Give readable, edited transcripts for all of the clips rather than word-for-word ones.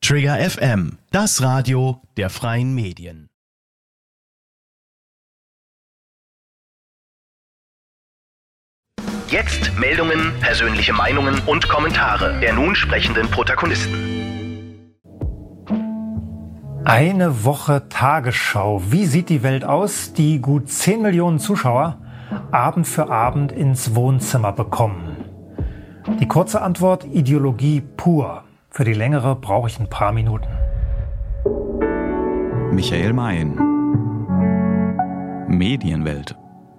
Trigger FM, das Radio der freien Medien. Jetzt Meldungen, persönliche Meinungen und Kommentare der nun sprechenden Protagonisten. Eine Woche Tagesschau. Wie sieht die Welt aus, die gut 10 Millionen Zuschauer Abend für Abend ins Wohnzimmer bekommen? Die kurze Antwort: Ideologie pur. Für die längere brauche ich ein paar Minuten. Michael Mayen. Medienwelt.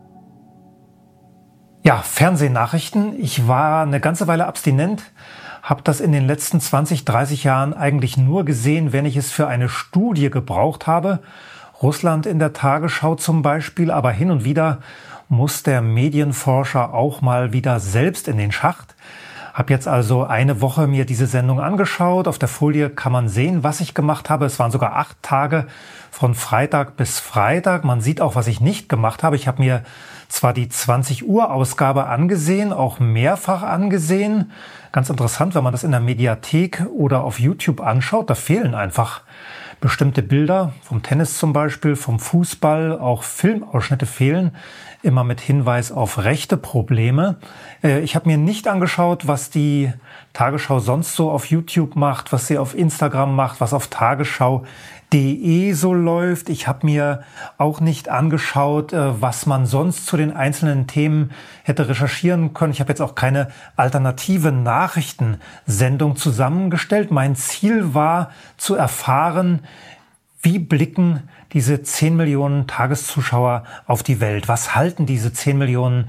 Ja, Fernsehnachrichten. Ich war eine ganze Weile abstinent, habe das in den letzten 20, 30 Jahren eigentlich nur gesehen, wenn ich es für eine Studie gebraucht habe. Russland in der Tagesschau zum Beispiel, aber hin und wieder muss der Medienforscher auch mal wieder selbst in den Schacht. Habe jetzt also eine Woche mir diese Sendung angeschaut. Auf der Folie kann man sehen, was ich gemacht habe. Es waren sogar 8 Tage von Freitag bis Freitag. Man sieht auch, was ich nicht gemacht habe. Ich habe mir zwar die 20 Uhr Ausgabe angesehen, auch mehrfach angesehen. Ganz interessant, wenn man das in der Mediathek oder auf YouTube anschaut. Da fehlen einfach bestimmte Bilder, vom Tennis zum Beispiel, vom Fußball, auch Filmausschnitte fehlen, immer mit Hinweis auf rechte Probleme. Ich habe mir nicht angeschaut, was die Tagesschau sonst so auf YouTube macht, was sie auf Instagram macht, was auf tagesschau.de so läuft. Ich habe mir auch nicht angeschaut, was man sonst zu den einzelnen Themen hätte recherchieren können. Ich habe jetzt auch keine alternative Nachrichtensendung zusammengestellt. Mein Ziel war zu erfahren, wie blicken diese 10 Millionen Tageszuschauer auf die Welt? Was halten diese 10 Millionen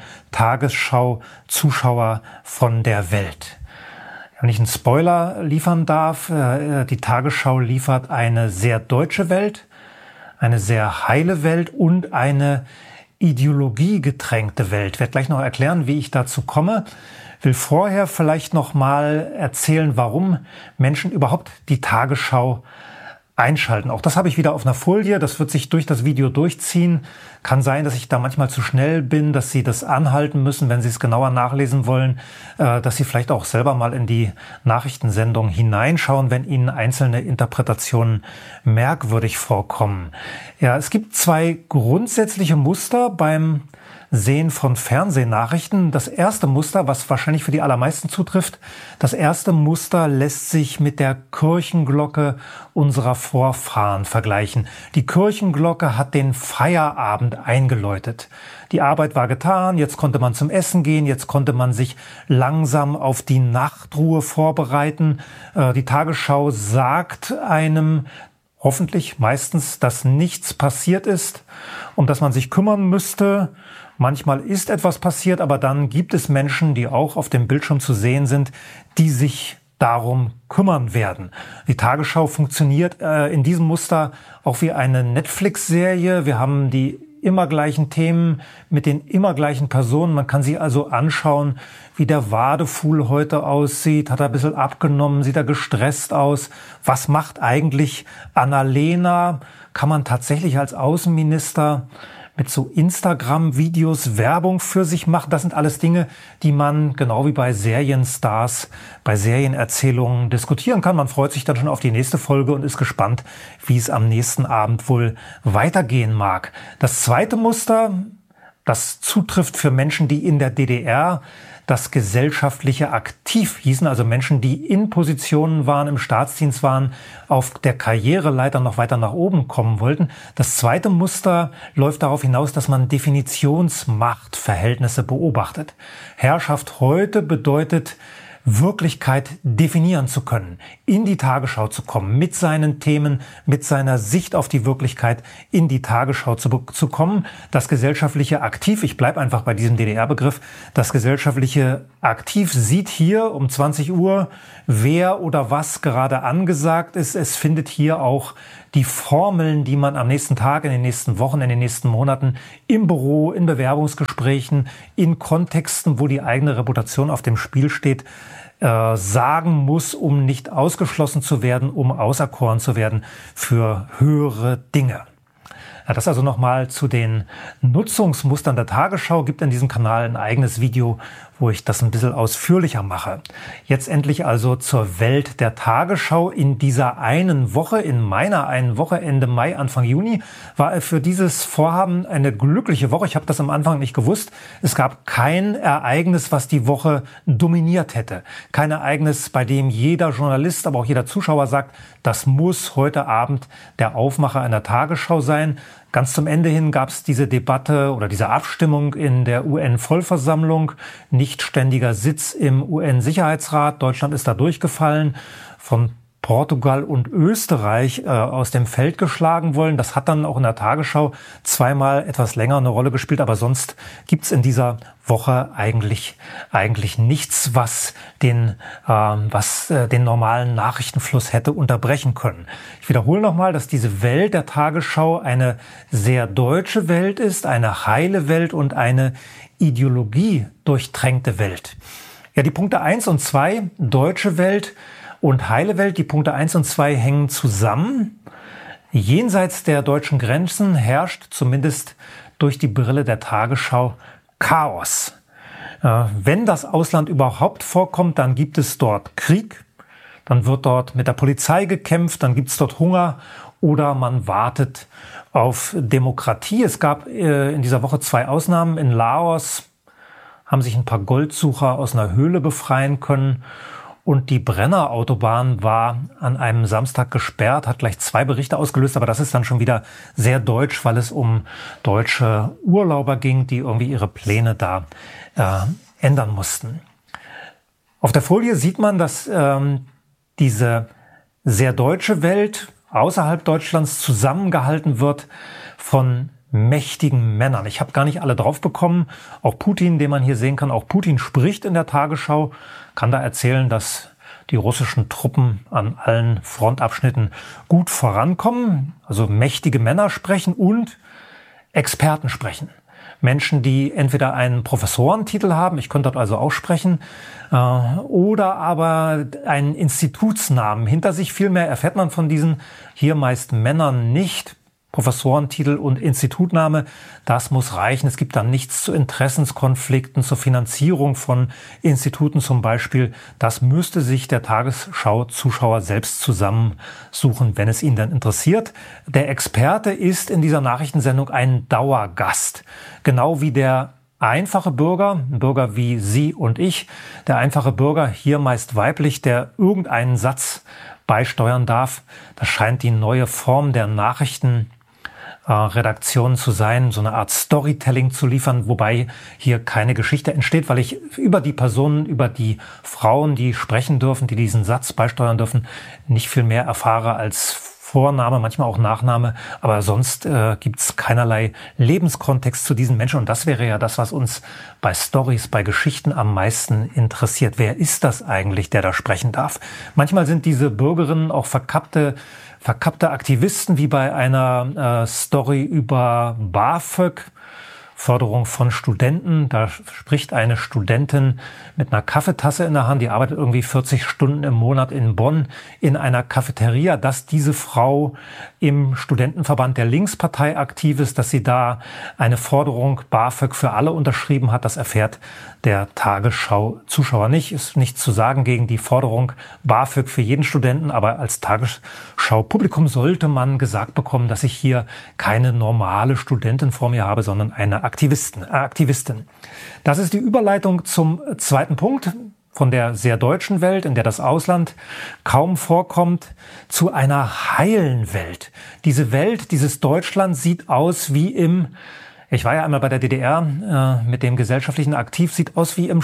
Tagesschau-Zuschauer von der Welt? Wenn ich einen Spoiler liefern darf, die Tagesschau liefert eine sehr deutsche Welt, eine sehr heile Welt und eine ideologiegetränkte Welt. Ich werde gleich noch erklären, wie ich dazu komme. Will vorher vielleicht noch mal erzählen, warum Menschen überhaupt die Tagesschau einschalten. Auch das habe ich wieder auf einer Folie. Das wird sich durch das Video durchziehen. Kann sein, dass ich da manchmal zu schnell bin, dass Sie das anhalten müssen, wenn Sie es genauer nachlesen wollen, dass Sie vielleicht auch selber mal in die Nachrichtensendung hineinschauen, wenn Ihnen einzelne Interpretationen merkwürdig vorkommen. Ja, es gibt 2 grundsätzliche Muster beim Sehen von Fernsehnachrichten. Das erste Muster, was wahrscheinlich für die allermeisten zutrifft, das erste Muster lässt sich mit der Kirchenglocke unserer Vorfahren vergleichen. Die Kirchenglocke hat den Feierabend eingeläutet. Die Arbeit war getan, jetzt konnte man zum Essen gehen, jetzt konnte man sich langsam auf die Nachtruhe vorbereiten. Die Tagesschau sagt einem hoffentlich meistens, dass nichts passiert ist, um das man sich kümmern müsste. Manchmal ist etwas passiert, aber dann gibt es Menschen, die auch auf dem Bildschirm zu sehen sind, die sich darum kümmern werden. Die Tagesschau funktioniert in diesem Muster auch wie eine Netflix-Serie. Wir haben die immer gleichen Themen mit den immer gleichen Personen. Man kann sich also anschauen, wie der Wadefuhl heute aussieht. Hat er ein bisschen abgenommen? Sieht er gestresst aus? Was macht eigentlich Annalena? Kann man tatsächlich als Außenminister mit so Instagram-Videos Werbung für sich machen? Das sind alles Dinge, die man genau wie bei Serienstars, bei Serienerzählungen diskutieren kann. Man freut sich dann schon auf die nächste Folge und ist gespannt, wie es am nächsten Abend wohl weitergehen mag. Das zweite Muster, das zutrifft für Menschen, die in der DDR das gesellschaftliche Aktiv hießen, also Menschen, die in Positionen waren, im Staatsdienst waren, auf der Karriereleiter noch weiter nach oben kommen wollten. Das zweite Muster läuft darauf hinaus, dass man Definitionsmachtverhältnisse beobachtet. Herrschaft heute bedeutet, Wirklichkeit definieren zu können, in die Tagesschau zu kommen, mit seinen Themen, mit seiner Sicht auf die Wirklichkeit in die Tagesschau zu kommen. Das gesellschaftliche Aktiv, ich bleibe einfach bei diesem DDR-Begriff, das gesellschaftliche Aktiv sieht hier um 20 Uhr, wer oder was gerade angesagt ist. Es findet hier auch die Formeln, die man am nächsten Tag, in den nächsten Wochen, in den nächsten Monaten im Büro, in Bewerbungsgesprächen, in Kontexten, wo die eigene Reputation auf dem Spiel steht, sagen muss, um nicht ausgeschlossen zu werden, um auserkoren zu werden für höhere Dinge. Ja, das also nochmal zu den Nutzungsmustern der Tagesschau. Gibt in diesem Kanal ein eigenes Video, wo ich das ein bisschen ausführlicher mache. Jetzt endlich also zur Welt der Tagesschau. In dieser einen Woche, in meiner einen Woche, Ende Mai, Anfang Juni, war für dieses Vorhaben eine glückliche Woche. Ich habe das am Anfang nicht gewusst. Es gab kein Ereignis, was die Woche dominiert hätte. Kein Ereignis, bei dem jeder Journalist, aber auch jeder Zuschauer sagt, das muss heute Abend der Aufmacher einer Tagesschau sein. Ganz zum Ende hin gab es diese Debatte oder diese Abstimmung in der UN-Vollversammlung. Nicht ständiger Sitz im UN-Sicherheitsrat. Deutschland ist da durchgefallen. Von Portugal und Österreich aus dem Feld geschlagen wollen. Das hat dann auch in der Tagesschau zweimal etwas länger eine Rolle gespielt. Aber sonst gibt's in dieser Woche eigentlich nichts, was den normalen Nachrichtenfluss hätte unterbrechen können. Ich wiederhole nochmal, dass diese Welt der Tagesschau eine sehr deutsche Welt ist, eine heile Welt und eine ideologiedurchtränkte Welt. Ja, die Punkte 1 und 2, deutsche Welt und heile Welt, die Punkte 1 und 2 hängen zusammen. Jenseits der deutschen Grenzen herrscht zumindest durch die Brille der Tagesschau Chaos. Wenn das Ausland überhaupt vorkommt, dann gibt es dort Krieg, dann wird dort mit der Polizei gekämpft, dann gibt es dort Hunger oder man wartet auf Demokratie. Es gab in dieser Woche 2 Ausnahmen. In Laos haben sich ein paar Goldsucher aus einer Höhle befreien können. Und die Brenner-Autobahn war an einem Samstag gesperrt, hat gleich 2 Berichte ausgelöst, aber das ist dann schon wieder sehr deutsch, weil es um deutsche Urlauber ging, die irgendwie ihre Pläne da ändern mussten. Auf der Folie sieht man, dass diese sehr deutsche Welt außerhalb Deutschlands zusammengehalten wird von mächtigen Männern. Ich habe gar nicht alle drauf bekommen. Auch Putin, den man hier sehen kann, auch Putin spricht in der Tagesschau, kann da erzählen, dass die russischen Truppen an allen Frontabschnitten gut vorankommen. Also mächtige Männer sprechen und Experten sprechen. Menschen, die entweder einen Professorentitel haben, ich könnte dort also auch sprechen, oder aber einen Institutsnamen hinter sich. Vielmehr erfährt man von diesen hier meist Männern nicht. Professorentitel und Institutname, das muss reichen. Es gibt dann nichts zu Interessenskonflikten, zur Finanzierung von Instituten zum Beispiel. Das müsste sich der Tagesschau-Zuschauer selbst zusammensuchen, wenn es ihn dann interessiert. Der Experte ist in dieser Nachrichtensendung ein Dauergast. Genau wie der einfache Bürger, ein Bürger wie Sie und ich, der einfache Bürger, hier meist weiblich, der irgendeinen Satz beisteuern darf. Das scheint die neue Form der Nachrichtenredaktion zu sein, so eine Art Storytelling zu liefern, wobei hier keine Geschichte entsteht, weil ich über die Personen, über die Frauen, die sprechen dürfen, die diesen Satz beisteuern dürfen, nicht viel mehr erfahre als Vorname, manchmal auch Nachname, aber sonst gibt's keinerlei Lebenskontext zu diesen Menschen und das wäre ja das, was uns bei Stories, bei Geschichten am meisten interessiert. Wer ist das eigentlich, der da sprechen darf? Manchmal sind diese Bürgerinnen auch verkappte Aktivisten, wie bei einer Story über BAföG, Förderung von Studenten. Da spricht eine Studentin mit einer Kaffeetasse in der Hand, die arbeitet irgendwie 40 Stunden im Monat in Bonn in einer Cafeteria, dass diese Frau im Studentenverband der Linkspartei aktiv ist, dass sie da eine Forderung BAföG für alle unterschrieben hat. Das erfährt der Tagesschau-Zuschauer nicht. Ist nichts zu sagen gegen die Forderung BAföG für jeden Studenten, aber als Tagesschau-Publikum sollte man gesagt bekommen, dass ich hier keine normale Studentin vor mir habe, sondern eine Aktivistin. Das ist die Überleitung zum zweiten Punkt von der sehr deutschen Welt, in der das Ausland kaum vorkommt, zu einer heilen Welt. Diese Welt, dieses Deutschland sieht aus wie ich war ja einmal bei der DDR mit dem gesellschaftlichen Aktiv, sieht aus wie im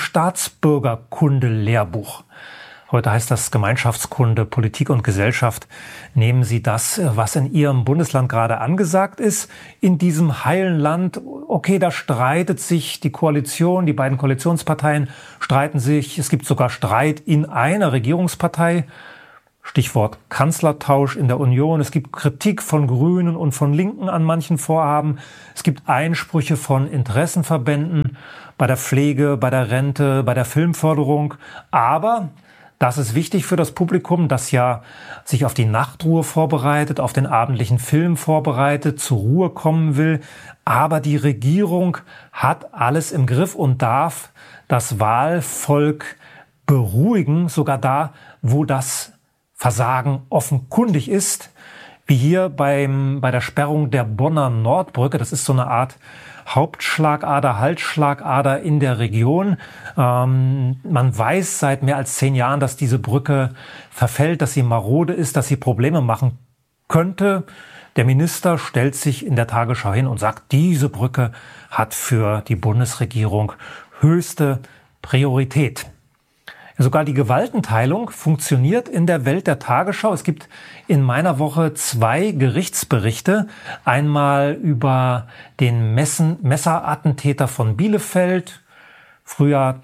Staatsbürgerkunde-Lehrbuch. Heute heißt das Gemeinschaftskunde, Politik und Gesellschaft. Nehmen Sie das, was in Ihrem Bundesland gerade angesagt ist, in diesem heilen Land. Okay, da streitet sich die Koalition, die beiden Koalitionsparteien streiten sich. Es gibt sogar Streit in einer Regierungspartei. Stichwort Kanzlertausch in der Union. Es gibt Kritik von Grünen und von Linken an manchen Vorhaben. Es gibt Einsprüche von Interessenverbänden bei der Pflege, bei der Rente, bei der Filmförderung. Aber Das ist wichtig für das Publikum, das ja sich auf die Nachtruhe vorbereitet, auf den abendlichen Film vorbereitet, zur Ruhe kommen will. Aber die Regierung hat alles im Griff und darf das Wahlvolk beruhigen, sogar da, wo das Versagen offenkundig ist, wie hier bei der Sperrung der Bonner Nordbrücke. Das ist so eine Art Hauptschlagader, Halsschlagader in der Region. Man weiß seit mehr als 10 Jahren, dass diese Brücke verfällt, dass sie marode ist, dass sie Probleme machen könnte. Der Minister stellt sich in der Tagesschau hin und sagt, diese Brücke hat für die Bundesregierung höchste Priorität. Sogar die Gewaltenteilung funktioniert in der Welt der Tagesschau. Es gibt in meiner Woche 2 Gerichtsberichte. Einmal über den Messerattentäter von Bielefeld, Frühjahr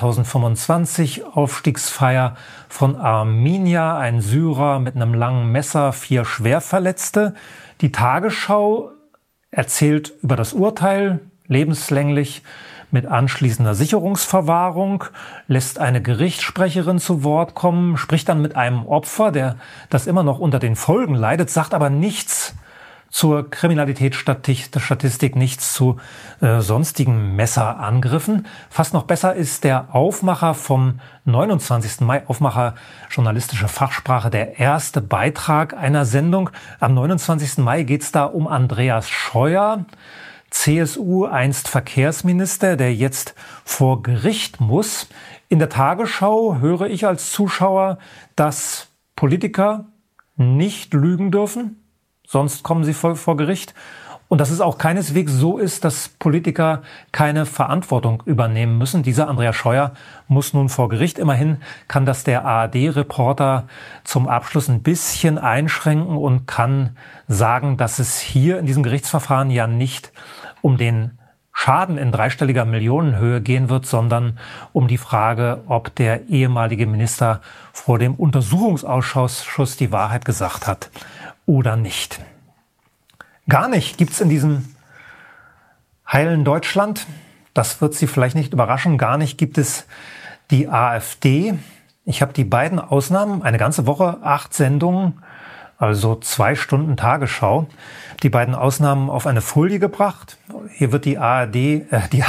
2025, Aufstiegsfeier von Arminia, ein Syrer mit einem langen Messer, 4 Schwerverletzte. Die Tagesschau erzählt über das Urteil, lebenslänglich, mit anschließender Sicherungsverwahrung, lässt eine Gerichtssprecherin zu Wort kommen, spricht dann mit einem Opfer, der das immer noch unter den Folgen leidet, sagt aber nichts zur Kriminalitätsstatistik, nichts zu sonstigen Messerangriffen. Fast noch besser ist der Aufmacher vom 29. Mai, Aufmacher journalistische Fachsprache, der erste Beitrag einer Sendung. Am 29. Mai geht es da um Andreas Scheuer, CSU, einst Verkehrsminister, der jetzt vor Gericht muss. In der Tagesschau höre ich als Zuschauer, dass Politiker nicht lügen dürfen, sonst kommen sie vor Gericht. Und dass es auch keineswegs so ist, dass Politiker keine Verantwortung übernehmen müssen. Dieser Andreas Scheuer muss nun vor Gericht. Immerhin kann das der ARD-Reporter zum Abschluss ein bisschen einschränken und kann sagen, dass es hier in diesem Gerichtsverfahren ja nicht um den Schaden in dreistelliger Millionenhöhe gehen wird, sondern um die Frage, ob der ehemalige Minister vor dem Untersuchungsausschuss die Wahrheit gesagt hat oder nicht. Gar nicht gibt's in diesem heilen Deutschland, das wird Sie vielleicht nicht überraschen, gar nicht gibt es die AfD. Ich habe die beiden Ausnahmen, eine ganze Woche, 8 Sendungen, also 2 Stunden Tagesschau, die beiden Ausnahmen auf eine Folie gebracht. Hier wird die AfD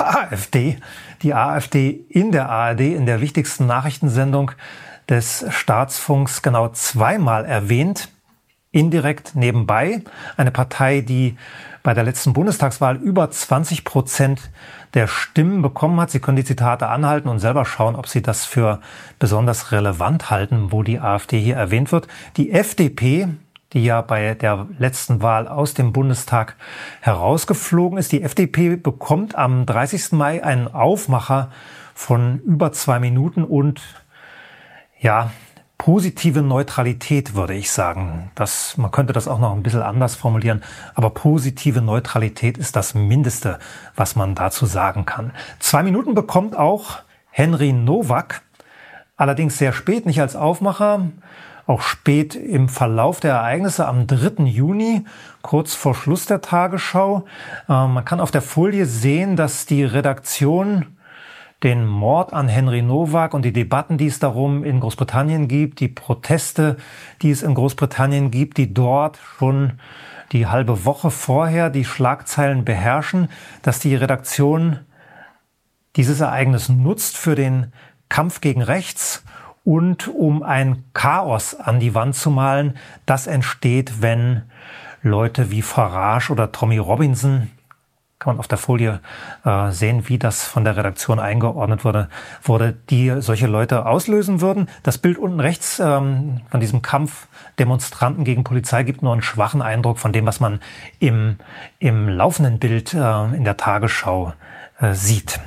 in der ARD, in der wichtigsten Nachrichtensendung des Staatsfunks genau 2-mal erwähnt. Indirekt nebenbei, eine Partei, die bei der letzten Bundestagswahl über 20% der Stimmen bekommen hat. Sie können die Zitate anhalten und selber schauen, ob Sie das für besonders relevant halten, wo die AfD hier erwähnt wird. Die FDP, die ja bei der letzten Wahl aus dem Bundestag herausgeflogen ist, die FDP bekommt am 30. Mai einen Aufmacher von über 2 Minuten und ja, positive Neutralität, würde ich sagen. Man könnte das auch noch ein bisschen anders formulieren, aber positive Neutralität ist das Mindeste, was man dazu sagen kann. 2 Minuten bekommt auch Henry Nowak, allerdings sehr spät, nicht als Aufmacher, auch spät im Verlauf der Ereignisse am 3. Juni, kurz vor Schluss der Tagesschau. Man kann auf der Folie sehen, dass die Redaktion den Mord an Henry Nowak und die Debatten, die es darum in Großbritannien gibt, die Proteste, die es in Großbritannien gibt, die dort schon die halbe Woche vorher die Schlagzeilen beherrschen, dass die Redaktion dieses Ereignis nutzt für den Kampf gegen rechts und um ein Chaos an die Wand zu malen, das entsteht, wenn Leute wie Farage oder Tommy Robinson, kann man auf der Folie sehen, wie das von der Redaktion eingeordnet wurde, die solche Leute auslösen würden. Das Bild unten rechts von diesem Kampf Demonstranten gegen Polizei gibt nur einen schwachen Eindruck von dem, was man im laufenden Bild in der Tagesschau sieht.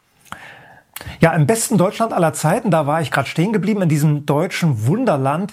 Ja, im besten Deutschland aller Zeiten, da war ich gerade stehen geblieben, in diesem deutschen Wunderland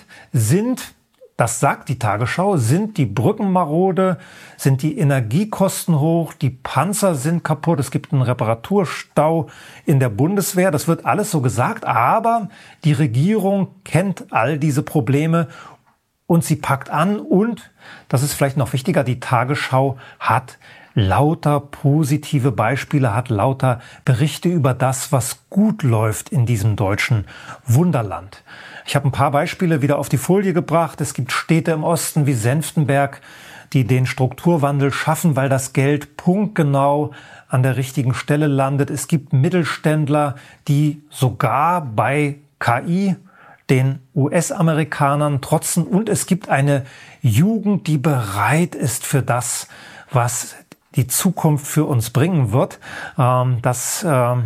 das sagt die Tagesschau, sind die Brücken marode, sind die Energiekosten hoch, die Panzer sind kaputt, es gibt einen Reparaturstau in der Bundeswehr. Das wird alles so gesagt, aber die Regierung kennt all diese Probleme und sie packt an und, das ist vielleicht noch wichtiger, die Tagesschau hat lauter positive Beispiele hat, lauter Berichte über das, was gut läuft in diesem deutschen Wunderland. Ich habe ein paar Beispiele wieder auf die Folie gebracht. Es gibt Städte im Osten wie Senftenberg, die den Strukturwandel schaffen, weil das Geld punktgenau an der richtigen Stelle landet. Es gibt Mittelständler, die sogar bei KI den US-Amerikanern trotzen. Und es gibt eine Jugend, die bereit ist für das, was die Zukunft für uns bringen wird. Das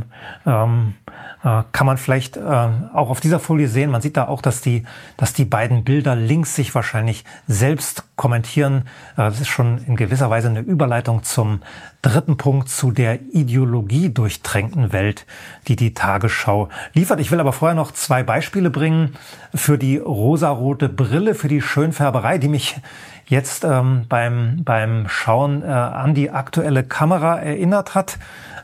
kann man vielleicht auch auf dieser Folie sehen. Man sieht da auch, dass die beiden Bilder links sich wahrscheinlich selbst kommentieren. Das ist schon in gewisser Weise eine Überleitung zum dritten Punkt, zu der ideologiedurchtränkten Welt, die die Tagesschau liefert. Ich will aber vorher noch zwei Beispiele bringen für die rosarote Brille, für die Schönfärberei, die mich jetzt beim Schauen an die aktuelle Kamera erinnert hat.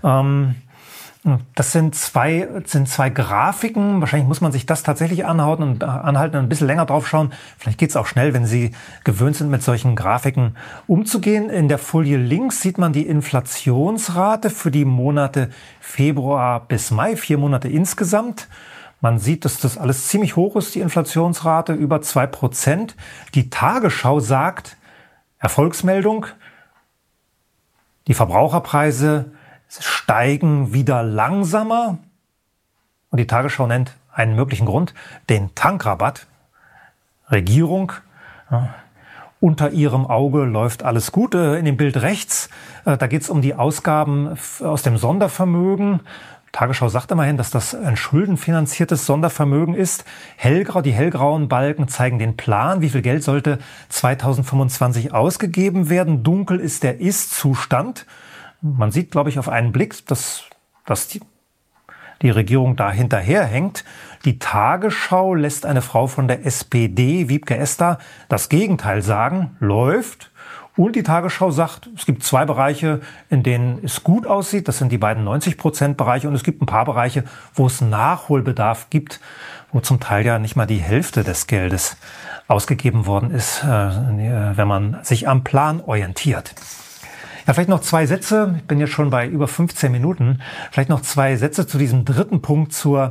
Das sind zwei Grafiken. Wahrscheinlich muss man sich das tatsächlich anhalten und ein bisschen länger drauf schauen. Vielleicht geht es auch schnell, wenn Sie gewöhnt sind, mit solchen Grafiken umzugehen. In der Folie links sieht man die Inflationsrate für die Monate Februar bis Mai, 4 Monate insgesamt. Man sieht, dass das alles ziemlich hoch ist, die Inflationsrate, über 2%. Die Tagesschau sagt, Erfolgsmeldung, die Verbraucherpreise steigen wieder langsamer. Und die Tagesschau nennt einen möglichen Grund, den Tankrabatt. Regierung, unter ihrem Auge läuft alles gut. In dem Bild rechts, da geht es um die Ausgaben aus dem Sondervermögen. Tagesschau sagt immerhin, dass das ein schuldenfinanziertes Sondervermögen ist. Die hellgrauen Balken zeigen den Plan. Wie viel Geld sollte 2025 ausgegeben werden? Dunkel ist der Ist-Zustand. Man sieht, glaube ich, auf einen Blick, dass die Regierung da hinterherhängt. Die Tagesschau lässt eine Frau von der SPD, Wiebke Esser, das Gegenteil sagen, läuft. Und die Tagesschau sagt, es gibt 2 Bereiche, in denen es gut aussieht. Das sind die beiden 90% Bereiche. Und es gibt ein paar Bereiche, wo es Nachholbedarf gibt, wo zum Teil ja nicht mal die Hälfte des Geldes ausgegeben worden ist, wenn man sich am Plan orientiert. Ja, vielleicht noch 2 Sätze. Ich bin jetzt schon bei über 15 Minuten. Vielleicht noch 2 Sätze zu diesem dritten Punkt, zur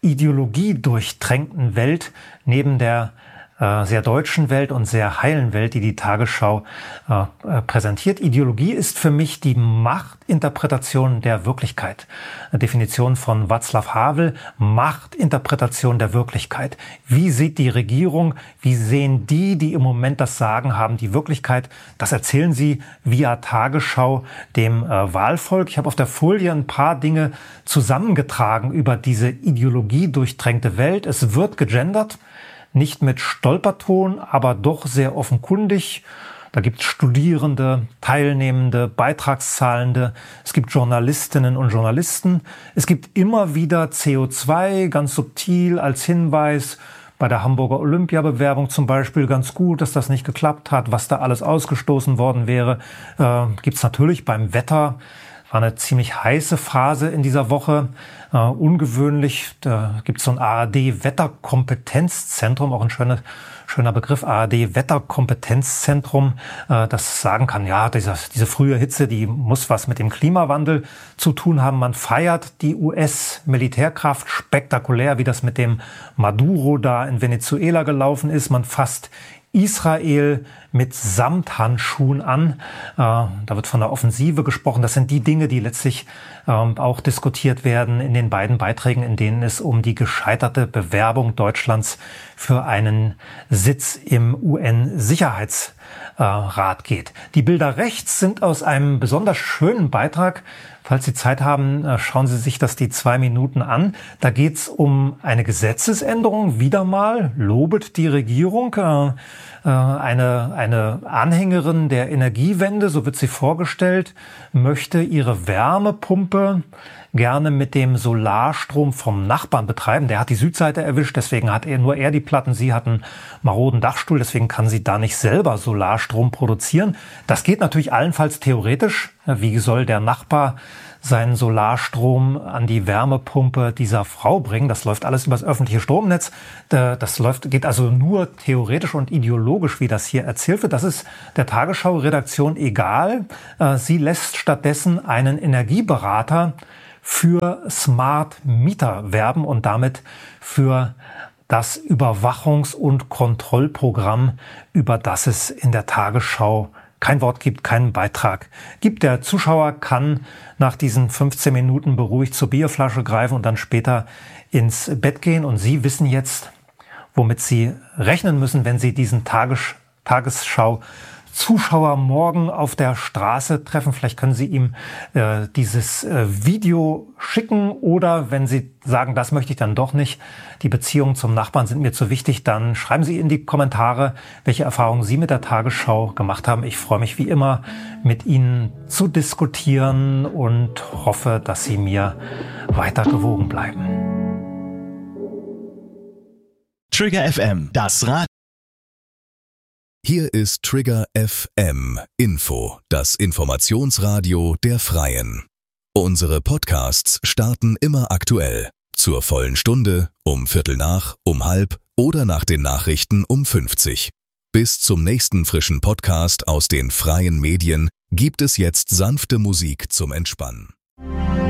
ideologiedurchtränkten Welt, neben der sehr deutschen Welt und sehr heilen Welt, die die Tagesschau präsentiert. Ideologie ist für mich die Machtinterpretation der Wirklichkeit. Eine Definition von Václav Havel, Machtinterpretation der Wirklichkeit. Wie sieht die Regierung, wie sehen die im Moment das Sagen haben, die Wirklichkeit? Das erzählen sie via Tagesschau dem Wahlvolk. Ich habe auf der Folie ein paar Dinge zusammengetragen über diese ideologiedurchtränkte Welt. Es wird gegendert. Nicht mit Stolperton, aber doch sehr offenkundig. Da gibt es Studierende, Teilnehmende, Beitragszahlende. Es gibt Journalistinnen und Journalisten. Es gibt immer wieder CO2, ganz subtil als Hinweis. Bei der Hamburger Olympiabewerbung zum Beispiel ganz gut, dass das nicht geklappt hat, was da alles ausgestoßen worden wäre. Gibt es natürlich beim Wetter. War eine ziemlich heiße Phase in dieser Woche. Ungewöhnlich, da gibt es so ein ARD-Wetterkompetenzzentrum, auch ein schöner Begriff, ARD-Wetterkompetenzzentrum, das sagen kann, ja, diese frühe Hitze, die muss was mit dem Klimawandel zu tun haben. Man feiert die US-Militärkraft spektakulär, wie das mit dem Maduro da in Venezuela gelaufen ist. Man fasst Israel mit Samthandschuhen an. Da wird von der Offensive gesprochen. Das sind die Dinge, die letztlich auch diskutiert werden in den beiden Beiträgen, in denen es um die gescheiterte Bewerbung Deutschlands für einen Sitz im UN-Sicherheitsrat geht. Die Bilder rechts sind aus einem besonders schönen Beitrag. Falls Sie Zeit haben, schauen Sie sich das die 2 Minuten an. Da geht es um eine Gesetzesänderung. Wieder mal lobet die Regierung eine Anhängerin der Energiewende, so wird sie vorgestellt, möchte ihre Wärmepumpe gerne mit dem Solarstrom vom Nachbarn betreiben. Der hat die Südseite erwischt, deswegen hat nur er die Platten. Sie hat einen maroden Dachstuhl, deswegen kann sie da nicht selber Solarstrom produzieren. Das geht natürlich allenfalls theoretisch. Wie soll der Nachbar seinen Solarstrom an die Wärmepumpe dieser Frau bringen? Das läuft alles über das öffentliche Stromnetz. Geht also nur theoretisch und ideologisch, wie das hier erzählt wird. Das ist der Tagesschau-Redaktion egal. Sie lässt stattdessen einen Energieberater für Smart Meter werben und damit für das Überwachungs- und Kontrollprogramm, über das es in der Tagesschau kein Wort gibt, keinen Beitrag gibt. Der Zuschauer kann nach diesen 15 Minuten beruhigt zur Bierflasche greifen und dann später ins Bett gehen. Und Sie wissen jetzt, womit Sie rechnen müssen, wenn Sie diesen Tagesschau-Zuschauer morgen auf der Straße treffen. Vielleicht können Sie ihm dieses Video schicken, oder wenn Sie sagen, das möchte ich dann doch nicht, die Beziehungen zum Nachbarn sind mir zu wichtig, dann schreiben Sie in die Kommentare, welche Erfahrungen Sie mit der Tagesschau gemacht haben. Ich freue mich wie immer, mit Ihnen zu diskutieren und hoffe, dass Sie mir weiter gewogen bleiben. Trigger FM, das Rad. Hier ist Trigger FM Info, das Informationsradio der Freien. Unsere Podcasts starten immer aktuell. Zur vollen Stunde, um 15:15, um 16:30 oder nach den Nachrichten um 50. Bis zum nächsten frischen Podcast aus den freien Medien gibt es jetzt sanfte Musik zum Entspannen.